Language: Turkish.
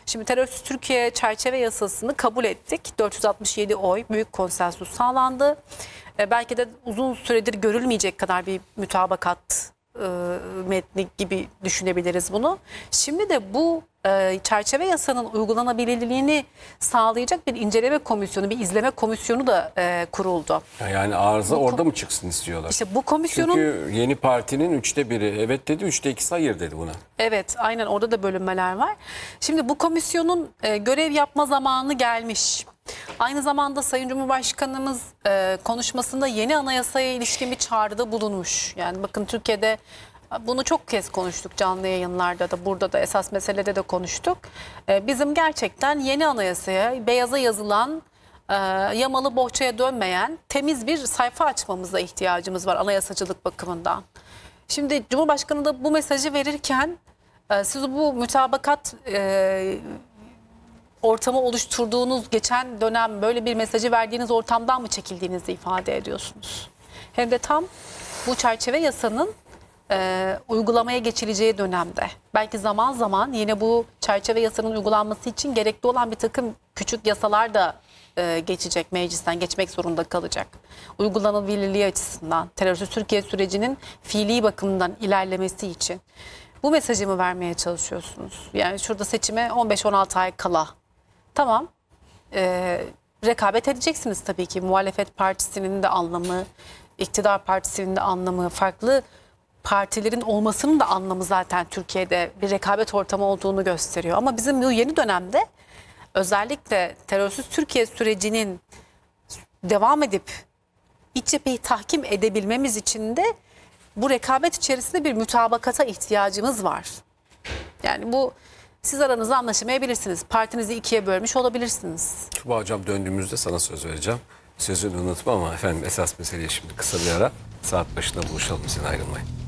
Şimdi terörsüz Türkiye çerçeve yasasını kabul ettik. 467 oy, büyük konsensus sağlandı. Belki de uzun süredir görülmeyecek kadar bir mütabakat metni gibi düşünebiliriz bunu. Şimdi de bu çerçeve yasanın uygulanabilirliğini sağlayacak bir inceleme komisyonu, bir izleme komisyonu da kuruldu. Yani arıza orada mı çıksın istiyorlar? İşte bu komisyonun... Çünkü yeni partinin 3'te 1'i evet dedi, 3'te 2'si hayır dedi buna. Evet, aynen, orada da bölünmeler var. Şimdi bu komisyonun görev yapma zamanı gelmiş. Aynı zamanda Sayın Cumhurbaşkanımız konuşmasında yeni anayasaya ilişkin bir çağrıda bulunmuş. Yani bakın, Türkiye'de bunu çok kez konuştuk, canlı yayınlarda da, burada da, esas meselede de konuştuk. Bizim gerçekten yeni anayasaya, beyaza yazılan, yamalı bohçaya dönmeyen temiz bir sayfa açmamıza ihtiyacımız var anayasacılık bakımından. Şimdi Cumhurbaşkanı da bu mesajı verirken siz bu mütabakat ortamı oluşturduğunuz geçen dönem böyle bir mesajı verdiğiniz ortamdan mı çekildiğinizi ifade ediyorsunuz? Hem de tam bu çerçeve yasanın uygulamaya geçileceği dönemde. Belki zaman zaman yine bu çerçeve yasanın uygulanması için gerekli olan bir takım küçük yasalar da geçecek, meclisten geçmek zorunda kalacak. Uygulanabilirliği açısından, terörsüz Türkiye sürecinin fiili bakımından ilerlemesi için. Bu mesajı mı vermeye çalışıyorsunuz? Yani şurada seçime 15-16 ay kala. Tamam, rekabet edeceksiniz tabii ki. Muhalefet partisinin de anlamı, iktidar partisinin de anlamı, farklı partilerin olmasının da anlamı zaten Türkiye'de bir rekabet ortamı olduğunu gösteriyor. Ama bizim bu yeni dönemde özellikle terörsüz Türkiye sürecinin devam edip iç cepheyi tahkim edebilmemiz için de bu rekabet içerisinde bir mütabakata ihtiyacımız var. Yani bu, siz aranızda anlaşamayabilirsiniz. Partinizi ikiye bölmüş olabilirsiniz. Tuba Hocam, döndüğümüzde sana söz vereceğim. Sözünü unutma ama efendim, esas meseleye şimdi kısa bir ara. Saat başında buluşalım, sen ayrılmayın.